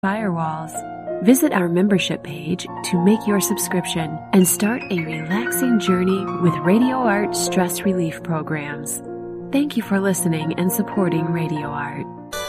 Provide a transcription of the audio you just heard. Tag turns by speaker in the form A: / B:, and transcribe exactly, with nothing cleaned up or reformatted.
A: firewalls. Visit our membership page to make your subscription and start a relaxing journey with Radio Art stress relief programs. Thank you for listening and supporting Radio Art.